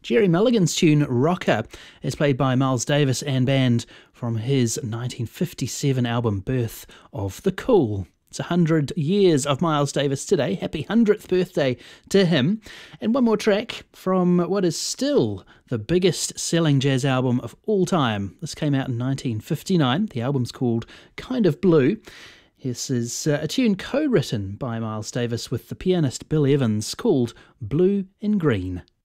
Jerry Mulligan's tune Rocker is played by Miles Davis and band from his 1957 album Birth of the Cool. It's 100 years of Miles Davis today. Happy 100th birthday to him. And one more track from what is still the biggest selling jazz album of all time. This came out in 1959. The album's called Kind of Blue. This is a tune co-written by Miles Davis with the pianist Bill Evans called Blue and Green.